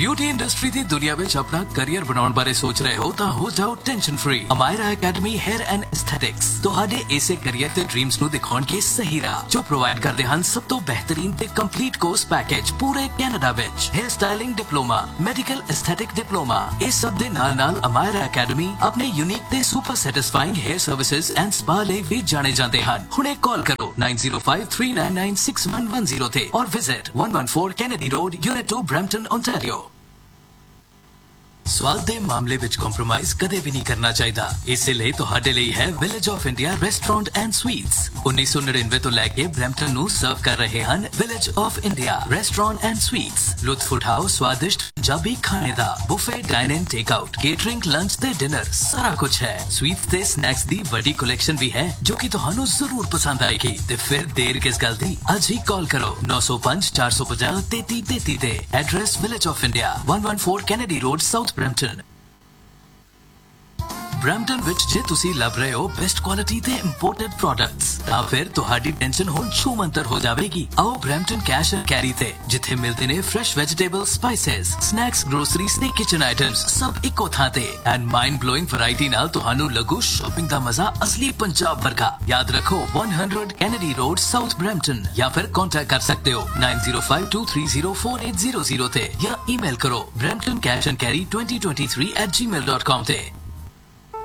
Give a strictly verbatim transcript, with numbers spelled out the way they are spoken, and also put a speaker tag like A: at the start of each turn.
A: Beauty industry दी दुनिया विच अपना career बनाउण बारे सोच रहे हो तां हो जाओ tension free. Amayra academy hair and aesthetics तुहाडे इसे करियर ते ड्रीम्स नू दिखाउण के सही राह जो प्रोवाइड करदे हन सब तो बेहतरीन ते कंप्लीट कोर्स पैकेज पूरे कैनेडा विच। Hair styling diploma, medical aesthetic diploma, इस सब दे नाल नाल अमायरा एकेडमी अपने यूनिक ते super satisfying hair services and spa लई भी जाने जांदे हन। हुणे कॉल करो nine zero five three nine nine six one one zero ते और visit one one four Kennedy road, unit to, Brampton, Ontario. स्वाद दे मामले विच कॉम्प्रोमाइज कदे भी नहीं करना चाहिदा। इसे लिए तुहाडे लिए है village of India restaurant and sweets. उन्नीस सौ निन्यानवे तो लैके ब्रैम्पटन नू सर्व कर रहे हन village of India restaurant and sweets. लुत्फ उठाओ स्वादिष्ट पंजाबी खाने दा। Buffet, dine in, take out, catering, lunch ते डिनर सारा कुछ है। स्वीट्स ते स्नैक्स दी बड़ी कलेक्शन भी है जो कि तुहानू जरूर पसंद आएगी। ते फिर देर किस गल दी, अज ही कॉल करो नौ सौ पांच चार सौ पचास तेती तेती ते। Address village of India one one four Kennedy road, south Brampton. Brampton विच जे तुसी लभ रहे हो बेस्ट क्वालिटी ते इंपोर्टेड प्रोडक्ट्स तां फिर तुहाडी टेंशन हुण छूमंतर हो जावेगी। आओ ब्रैम्पटन कैश एंड कैरी ते जिथे मिलदे ने fresh vegetable, spices, snacks, groceries ते किचन आइटम्स सब इक्को थां ते एंड माइंड ब्लोइंग वैरायटी नाल तुहानू लगू शॉपिंग दा मजा असली पंजाब वर्गा। याद रखो one hundred Kennedy road, south Brampton, या फिर कांटेक्ट कर सकते हो nine zero five to three zero four eight zero zero ते या ईमेल करो Brampton cash and carry twenty twenty three eight ji mail dot com ते।